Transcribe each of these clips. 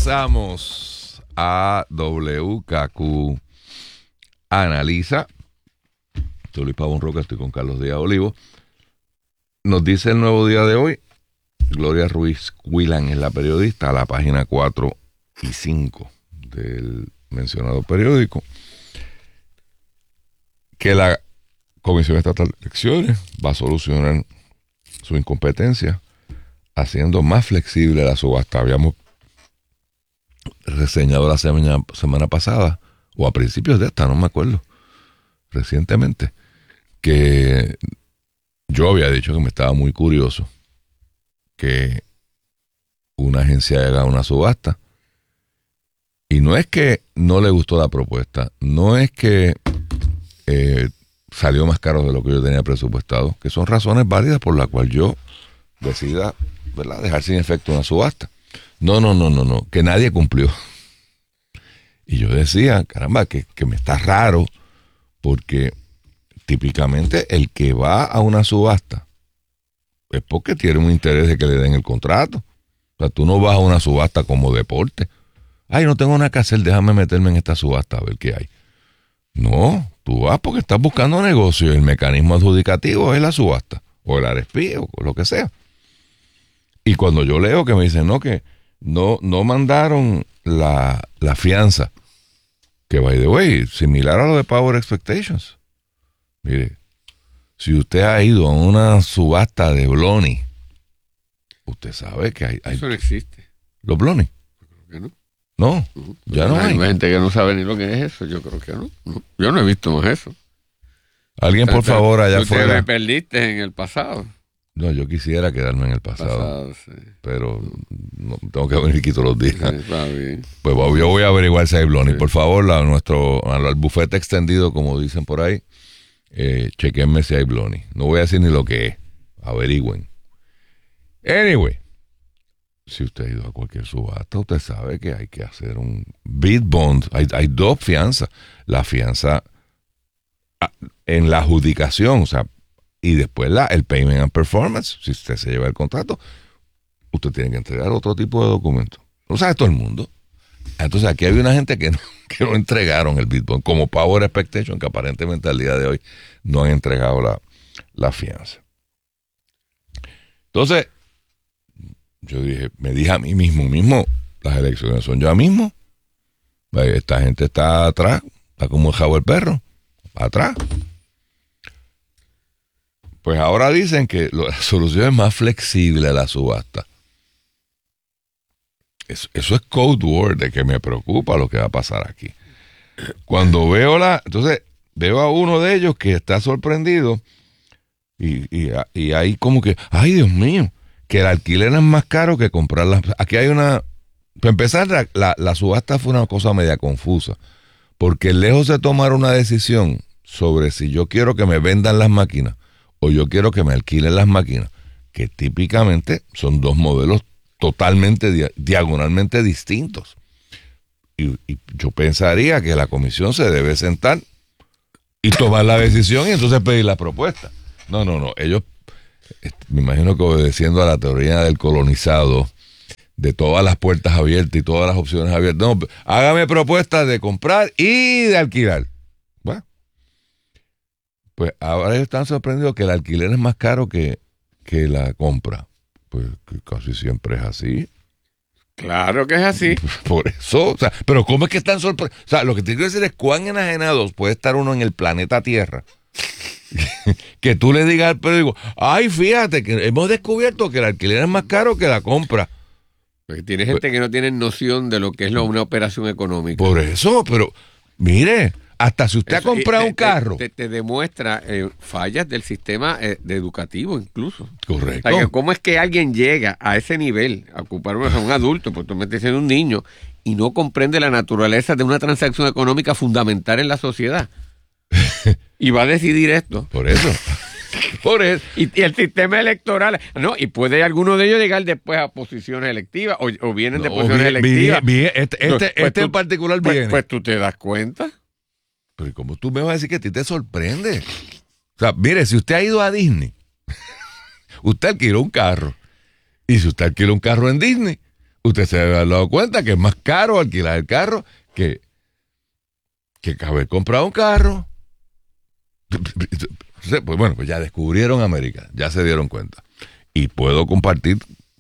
Regresamos a WKQ Analiza. Soy Luis Pavón Roca, estoy con Carlos Díaz Olivo. Nos dice el Nuevo Día de hoy, Gloria Ruiz Quilan es la periodista, a la página 4 y 5 del mencionado periódico, que la Comisión Estatal de Elecciones va a solucionar su incompetencia haciendo más flexible la subasta. Habíamos reseñado la semana pasada, o a principios de esta, no me acuerdo, recientemente, que yo había dicho que me estaba muy curioso que una agencia haga una subasta, y no es que no le gustó la propuesta, no es que salió más caro de lo que yo tenía presupuestado, que son razones válidas por las cuales yo decida, ¿verdad?, dejar sin efecto una subasta. No, que nadie cumplió. Y yo decía, caramba, que me está raro, porque típicamente el que va a una subasta es porque tiene un interés de que le den el contrato. O sea, tú no vas a una subasta como deporte. Ay, no tengo nada que hacer, déjame meterme en esta subasta a ver qué hay. No, tú vas porque estás buscando negocio y el mecanismo adjudicativo es la subasta, o el RFP, o lo que sea. Y cuando yo leo que me dicen, no, que no mandaron la fianza, que by the way, similar a lo de Power Expectations. Mire, si usted ha ido a una subasta de Bloni, usted sabe que hay eso no existe. ¿Los Bloni? Creo que no. No, ya no hay. Hay gente que no sabe ni lo que es eso, yo creo que no. Yo no he visto más eso. Alguien, por favor, allá tú afuera. Te perdiste en el pasado. No, yo quisiera quedarme en el pasado, Sí. pero no, tengo que venir aquí todos los días. Sí, está bien. Pues yo voy a averiguar si hay Bloni. Sí. Por favor, al bufete extendido, como dicen por ahí, chequenme si hay Bloni. No voy a decir ni lo que es. Averigüen. Anyway, si usted ha ido a cualquier subasta, usted sabe que hay que hacer un bid bond. Hay dos fianzas. La fianza en la adjudicación, o sea, y después el payment and performance. Si usted se lleva el contrato, usted tiene que entregar otro tipo de documento. Lo sabe todo el mundo. Entonces aquí había una gente que no entregaron el bid bond, como Power Expectation, que aparentemente al día de hoy no han entregado la fianza. Entonces, me dije a mí mismo, las elecciones son ya mismo. Esta gente está atrás, está como el jabo del perro, atrás. Pues ahora dicen que la solución es más flexible a la subasta. Eso es code word de que me preocupa lo que va a pasar aquí. Cuando entonces veo a uno de ellos que está sorprendido y ahí como que, ay Dios mío, que el alquiler es más caro que comprarlas. Aquí hay para empezar, la subasta fue una cosa media confusa, porque lejos de tomar una decisión sobre si yo quiero que me vendan las máquinas o yo quiero que me alquilen las máquinas, que típicamente son dos modelos totalmente diagonalmente distintos. Y yo pensaría que la comisión se debe sentar y tomar la decisión y entonces pedir la propuesta. No. Ellos, me imagino que obedeciendo a la teoría del colonizado, de todas las puertas abiertas y todas las opciones abiertas. No, hágame propuestas de comprar y de alquilar. Bueno, pues ahora ellos están sorprendidos que el alquiler es más caro que la compra. Pues que casi siempre es así. Claro que es así. Por eso, o sea, pero ¿cómo es que están sorprendidos? O sea, lo que te quiero decir es cuán enajenados puede estar uno en el planeta Tierra. Que tú le digas al periódico, ay, fíjate que hemos descubierto que el alquiler es más caro que la compra. Porque tiene gente que no tiene noción de lo que es una operación económica. Por eso, pero mire, hasta si usted ha comprado un carro. Te demuestra fallas del sistema de educativo incluso. Correcto. O sea, ¿cómo es que alguien llega a ese nivel, a ocupar un adulto, pues tú me estás diciendo un niño, y no comprende la naturaleza de una transacción económica fundamental en la sociedad? Y va a decidir esto. Por eso. Y el sistema electoral, no, y puede alguno de ellos llegar después a posiciones electivas o vienen de posiciones electivas. Este en particular viene. Pues tú te das cuenta. Pero ¿cómo tú me vas a decir que a ti te sorprende? O sea, mire, si usted ha ido a Disney, usted alquiló un carro. Y si usted alquiló un carro en Disney, usted se debe haber dado cuenta que es más caro alquilar el carro que haber comprado un carro. Pues bueno, pues ya descubrieron América, ya se dieron cuenta. Y puedo compartir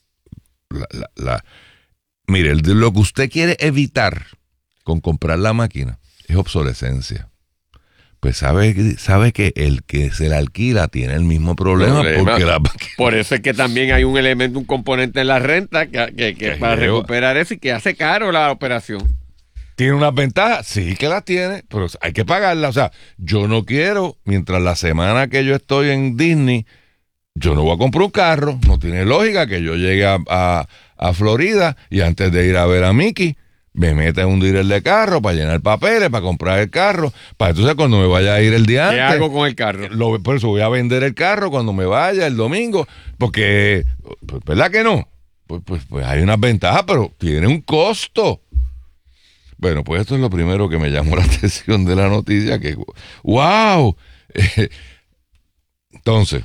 mire, lo que usted quiere evitar con comprar la máquina es obsolescencia. Pues sabe que el que se la alquila tiene el mismo problema. Porque por eso es que también hay un componente en la renta que para recuperar eso y que hace caro la operación. ¿Tiene unas ventajas? Sí que las tiene, pero hay que pagarlas. O sea, yo no quiero, mientras la semana que yo estoy en Disney, yo no voy a comprar un carro. No tiene lógica que yo llegue a Florida y antes de ir a ver a Mickey, me meta en un dealer de carro para llenar papeles, para comprar el carro, para entonces cuando me vaya a ir el día antes. ¿Qué hago con el carro? Por eso voy a vender el carro cuando me vaya el domingo, porque, ¿verdad que no? Pues hay unas ventajas, pero tiene un costo. Bueno, pues esto es lo primero que me llamó la atención de la noticia, que ¡wow! Entonces,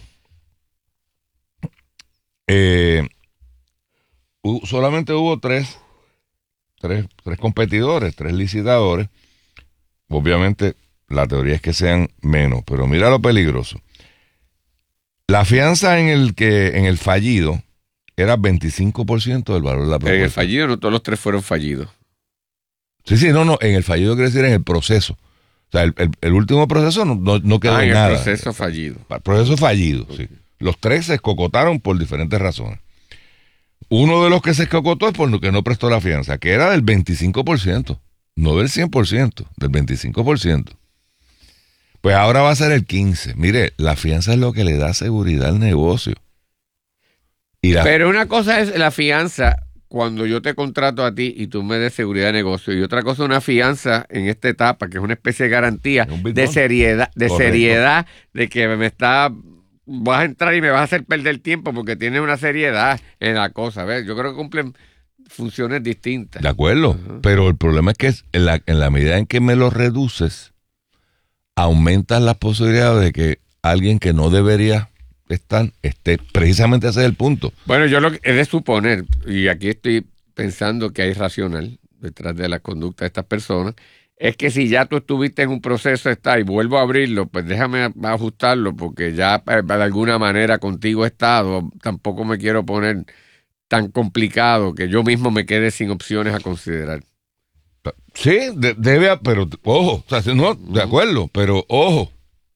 solamente hubo tres competidores, 3 licitadores. Obviamente, la teoría es que sean menos, pero mira lo peligroso. La fianza en el fallido era 25% del valor de la propiedad. En el fallido no todos los 3 fueron fallidos. Sí, no, en el fallido quiere decir en el proceso. O sea, el último proceso no quedó en nada. El proceso fallido. El proceso fallido, okay. Sí. Los 3 se escocotaron por diferentes razones. Uno de los que se escocotó es porque no prestó la fianza, que era del 25%, no del 100%, del 25%. Pues ahora va a ser el 15%. Mire, la fianza es lo que le da seguridad al negocio. Pero una cosa es la fianza cuando yo te contrato a ti y tú me des seguridad de negocio, y otra cosa una fianza en esta etapa, que es una especie de garantía de seriedad, de que vas a entrar y me vas a hacer perder tiempo porque tienes una seriedad en la cosa. ¿Ves? Yo creo que cumplen funciones distintas. De acuerdo, pero el problema es que en la medida en que me lo reduces, aumentas las posibilidades de que alguien que no debería esté precisamente ese es el punto. Bueno, yo lo que he de suponer, y aquí estoy pensando que hay racional detrás de la conducta de estas personas, es que si ya tú estuviste en un proceso y vuelvo a abrirlo, pues déjame ajustarlo porque ya de alguna manera contigo he estado, tampoco me quiero poner tan complicado que yo mismo me quede sin opciones a considerar. Sí, pero ojo, o sea, no, de acuerdo, pero ojo.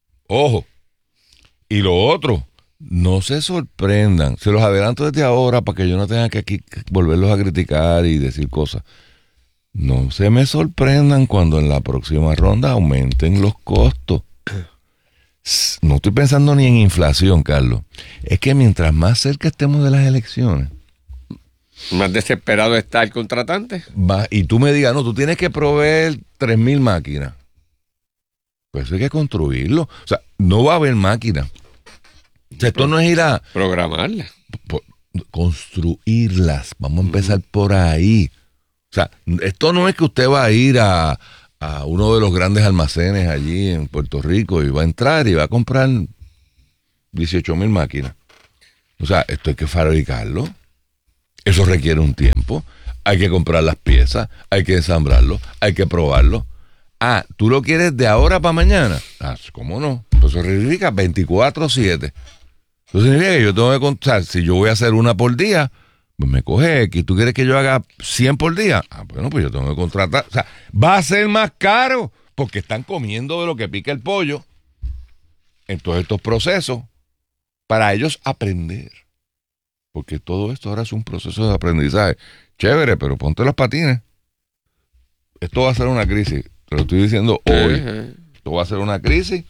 Y lo otro, no se sorprendan, se los adelanto desde ahora para que yo no tenga que aquí volverlos a criticar y decir cosas. No se me sorprendan cuando en la próxima ronda aumenten los costos. No estoy pensando ni en inflación, Carlos. Es que mientras más cerca estemos de las elecciones, más desesperado está el contratante. Y tú me digas, no, tú tienes que proveer 3,000 máquinas. Pues eso hay que construirlo. O sea, no va a haber máquinas. O sea, esto no es ir a programarlas. Construirlas. Vamos a empezar por ahí. O sea, esto no es que usted va a ir a uno de los grandes almacenes allí en Puerto Rico y va a entrar y va a comprar 18,000 máquinas. O sea, esto hay que fabricarlo. Eso requiere un tiempo. Hay que comprar las piezas, hay que ensamblarlo, hay que probarlo. ¿Tú lo quieres de ahora para mañana? ¿Cómo no? Pues eso significa 24/7. Eso significa que yo tengo que contar, si yo voy a hacer una por día, pues me coge X. ¿Tú quieres que yo haga 100 por día? Bueno, pues yo tengo que contratar. O sea, va a ser más caro porque están comiendo de lo que pica el pollo en todos estos procesos para ellos aprender. Porque todo esto ahora es un proceso de aprendizaje. Chévere, pero ponte los patines. Esto va a ser una crisis. Te lo estoy diciendo hoy. Esto va a ser una crisis.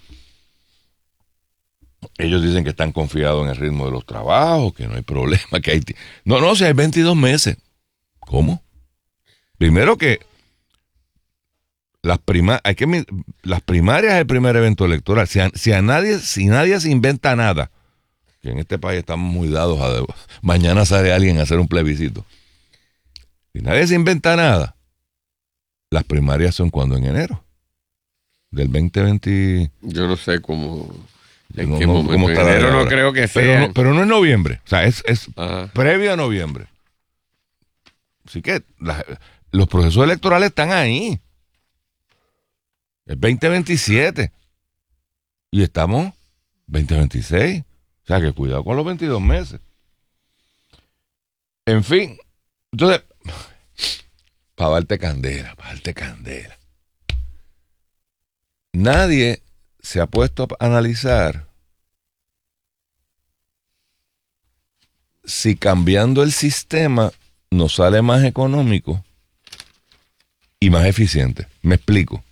Ellos dicen que están confiados en el ritmo de los trabajos, que no hay problema, que hay... No, si hay 22 meses. ¿Cómo? Primero que las primarias es el primer evento electoral. Si nadie se inventa nada, que en este país estamos muy dados a... Mañana sale alguien a hacer un plebiscito. Si nadie se inventa nada, las primarias son cuando, en enero del 2020. Yo no sé cómo... ¿En qué momento? ¿Cómo está enero no creo que sea. Pero no es noviembre. O sea, es previo a noviembre. Así que los procesos electorales están ahí. Es 2027. Y estamos 2026. O sea que cuidado con los 22 meses. En fin. Entonces, para darte candela. Nadie se ha puesto a analizar si cambiando el sistema nos sale más económico y más eficiente. Me explico.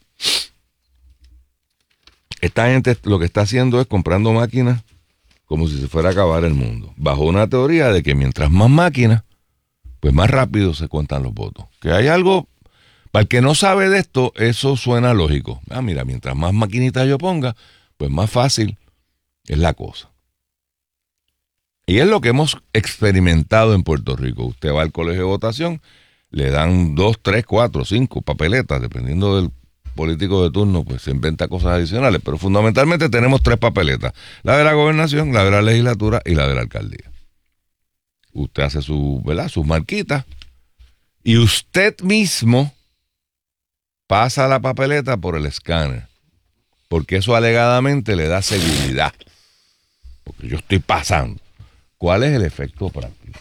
Esta gente lo que está haciendo es comprando máquinas como si se fuera a acabar el mundo, bajo una teoría de que mientras más máquinas, pues más rápido se cuentan los votos. Que hay algo, para el que no sabe de esto, eso suena lógico. Mira, mientras más maquinitas yo ponga, pues más fácil es la cosa. Y es lo que hemos experimentado en Puerto Rico. Usted va al colegio de votación, le dan 2, 3, 4, 5 papeletas, dependiendo del político de turno, pues se inventa cosas adicionales. Pero fundamentalmente tenemos 3 papeletas. La de la gobernación, la de la legislatura y la de la alcaldía. Usted hace sus marquitas y usted mismo pasa la papeleta por el escáner. Porque eso alegadamente le da seguridad. Porque yo estoy pasando. ¿Cuál es el efecto práctico?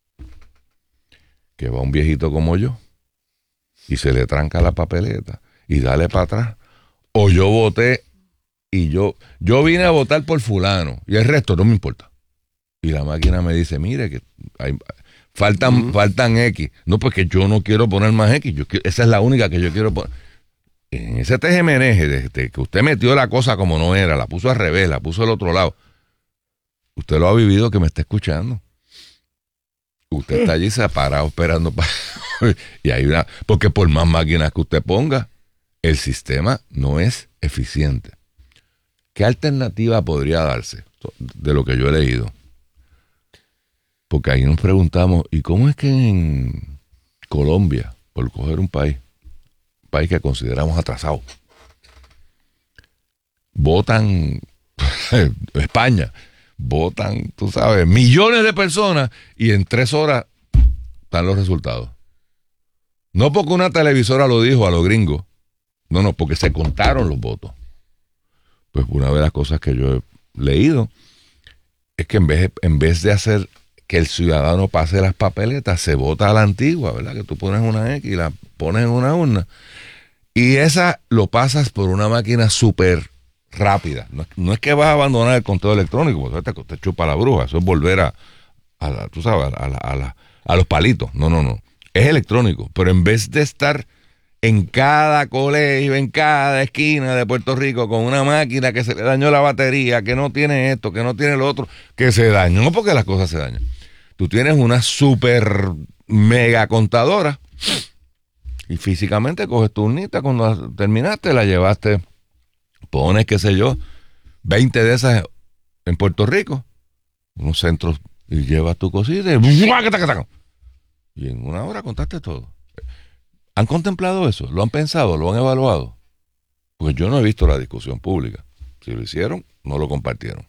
Que va un viejito como yo y se le tranca la papeleta y dale para atrás. O yo voté y yo vine a votar por fulano y el resto no me importa. Y la máquina me dice, mire que faltan X. No, pues que yo no quiero poner más X. Esa es la única que yo quiero poner. En ese tejemeneje de que usted metió la cosa como no era, la puso al revés, la puso al otro lado. Usted lo ha vivido que me está escuchando. Usted está allí separado esperando y hay porque por más máquinas que usted ponga, el sistema no es eficiente. ¿Qué alternativa podría darse de lo que yo he leído? Porque ahí nos preguntamos, ¿y cómo es que en Colombia, por coger un país que consideramos atrasado, votan España? Votan, tú sabes, millones de personas y en 3 horas están los resultados. No porque una televisora lo dijo a los gringos, no, porque se contaron los votos. Pues una de las cosas que yo he leído es que en vez de hacer que el ciudadano pase las papeletas, se vota a la antigua, ¿verdad? Que tú pones una X y la pones en una urna y esa lo pasas por una máquina súper rápida. No es que vas a abandonar el conteo electrónico, porque te chupa la bruja, eso es volver a tú sabes, a los palitos. No. Es electrónico, pero en vez de estar en cada colegio, en cada esquina de Puerto Rico con una máquina que se le dañó la batería, que no tiene esto, que no tiene lo otro, que se dañó porque las cosas se dañan. Tú tienes una super mega contadora y físicamente coges tu urnita, cuando terminaste la llevaste, pones, qué sé yo, 20 de esas en Puerto Rico, unos centros, y llevas tu cosita y en una hora contaste todo. ¿Han contemplado eso? ¿Lo han pensado? ¿Lo han evaluado? Porque yo no he visto la discusión pública. Si lo hicieron, no lo compartieron.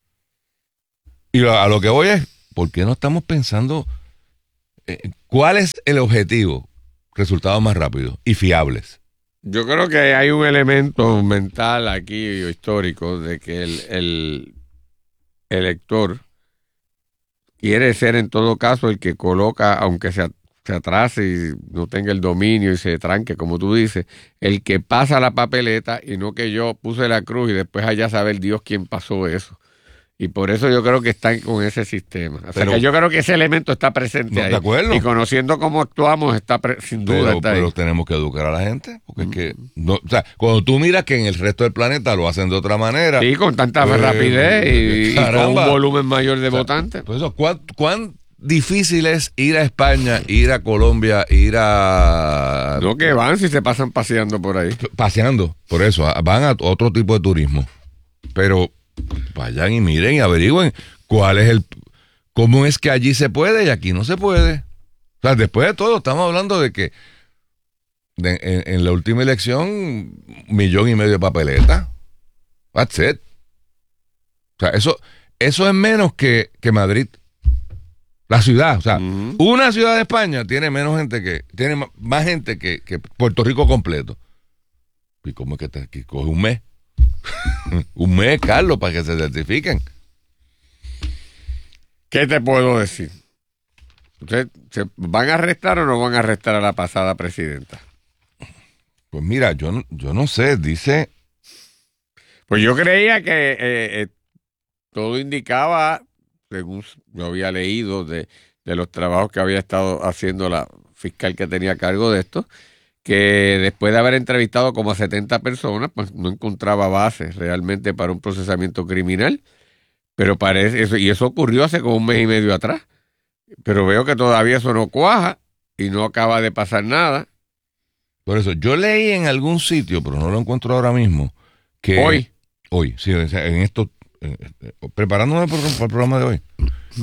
Y a lo que voy es, ¿por qué no estamos pensando cuál es el objetivo? Resultados más rápidos y fiables. Yo creo que hay un elemento mental aquí, histórico, de que el elector quiere ser en todo caso el que coloca, aunque se atrase y no tenga el dominio y se tranque, como tú dices, el que pasa la papeleta y no que yo puse la cruz y después allá sabe el Dios quién pasó eso. Y por eso yo creo que están con ese sistema. O sea, que yo creo que ese elemento está presente ahí. ¿De acuerdo? Y conociendo cómo actuamos, sin duda está ahí. Pero tenemos que educar a la gente. Porque es que, no, o sea, cuando tú miras que en el resto del planeta lo hacen de otra manera. Sí, con tanta rapidez y con un volumen mayor de votantes. Por eso, ¿cuán difícil es ir a España, ir a Colombia, ir a... No, que van si se pasan paseando por ahí. Paseando, por eso, van a otro tipo de turismo. Pero vayan y miren y averigüen cómo es que allí se puede y aquí no se puede. O sea, después de todo, estamos hablando de que en la última elección, 1,5 millones de papeletas. That's it. O sea, eso es menos que Madrid. La ciudad, o sea, Ujú. una ciudad de España tiene menos gente tiene más gente que Puerto Rico completo. ¿Y cómo es que coge un mes? Un mes, Carlos, para que se certifiquen. ¿Qué te puedo decir? ¿Se van a arrestar o no van a arrestar a la pasada presidenta? Pues mira, yo no sé, dice, Pues yo creía que todo indicaba, según yo había leído de los trabajos que había estado haciendo la fiscal que tenía cargo de esto, que después de haber entrevistado como a 70 personas, pues no encontraba bases realmente para un procesamiento criminal, pero parece eso, y eso ocurrió hace como un mes y medio atrás, pero veo que todavía eso no cuaja y no acaba de pasar nada. por eso, yo leí en algún sitio, pero no lo encuentro ahora mismo, que hoy, sí, o sea, en esto, preparándome para el programa de hoy,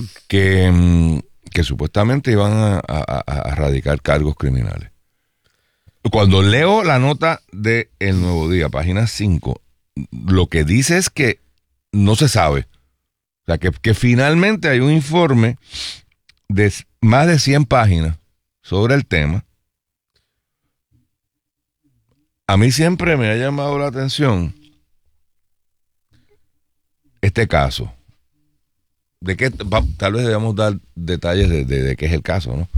que supuestamente iban a radicar cargos criminales. Cuando leo la nota de El Nuevo Día, página 5, lo que dice es que no se sabe. O sea, que finalmente hay un informe de más de 100 páginas sobre el tema. A mí siempre me ha llamado la atención este caso. Tal vez debamos dar detalles de qué es el caso, ¿no?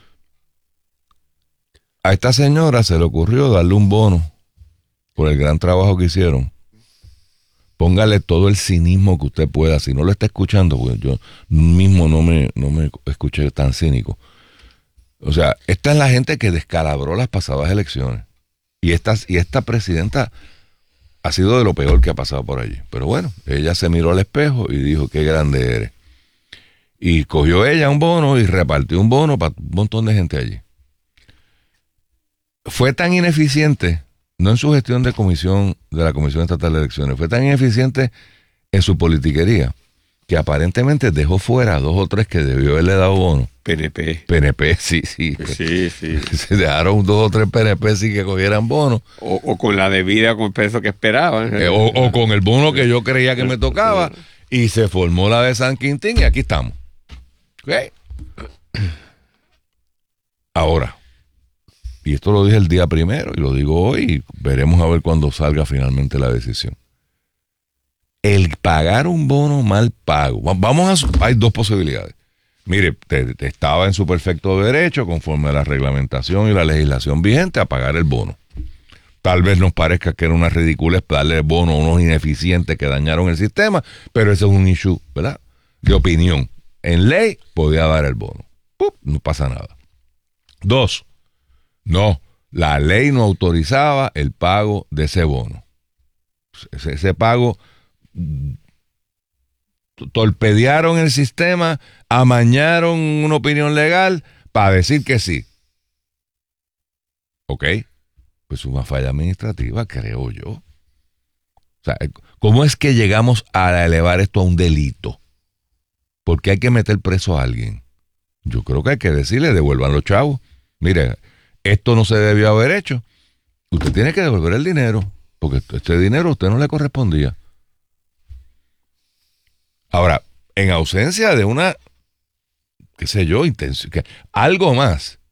A esta señora se le ocurrió darle un bono por el gran trabajo que hicieron. Póngale todo el cinismo que usted pueda. Si no lo está escuchando, pues yo mismo no me escuché tan cínico. O sea, esta es la gente que descalabró las pasadas elecciones. Y esta presidenta ha sido de lo peor que ha pasado por allí. Pero bueno, ella se miró al espejo y dijo, qué grande eres. Y cogió ella un bono y repartió un bono para un montón de gente allí. Fue tan ineficiente, no en su gestión de la Comisión Estatal de Elecciones, fue tan ineficiente en su politiquería, que aparentemente dejó fuera a 2 o 3 que debió haberle dado bono. PNP, sí. Sí. Se dejaron 2 o 3 PNP sin que cogieran bono. O con la debida con el peso que esperaban. O con el bono que yo creía que me tocaba. Y se formó la de San Quintín y aquí estamos. ¿Ok? Ahora, y esto lo dije el día primero y lo digo hoy y veremos a ver cuando salga finalmente la decisión. El pagar un bono mal pago. Hay 2 posibilidades. Mire, estaba en su perfecto derecho, conforme a la reglamentación y la legislación vigente, a pagar el bono. Tal vez nos parezca que era una ridiculez darle el bono a unos ineficientes que dañaron el sistema, pero ese es un issue, ¿verdad?, de opinión. En ley, podía dar el bono. No pasa nada. 2, no, la ley no autorizaba el pago de ese bono. Ese pago, torpedearon el sistema, amañaron una opinión legal para decir que sí. ¿Ok? Pues una falla administrativa, creo yo. O sea, ¿cómo es que llegamos a elevar esto a un delito? ¿Por qué hay que meter preso a alguien? Yo creo que hay que decirle, devuelvan los chavos. Mire, esto no se debió haber hecho. Usted tiene que devolver el dinero, porque este dinero a usted no le correspondía. Ahora, en ausencia de una, qué sé yo, algo más,